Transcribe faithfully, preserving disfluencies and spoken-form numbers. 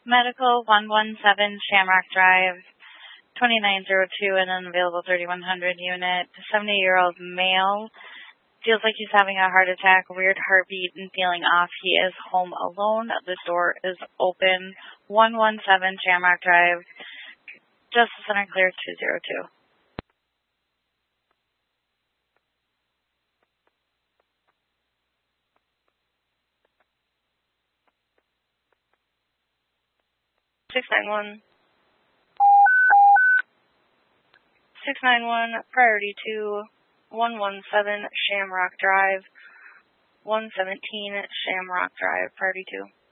Medical one one seven Shamrock Drive, twenty-nine oh two, and an available thirty-one hundred unit. seventy-year-old male. Feels like he's having a heart attack, weird heartbeat, and feeling off. He is home alone. The door is open. one one seven Shamrock Drive. Justice Center clear two oh two. six nine one. six nine one, priority two, one one seven Shamrock Drive, one seventeen Shamrock Drive, priority two.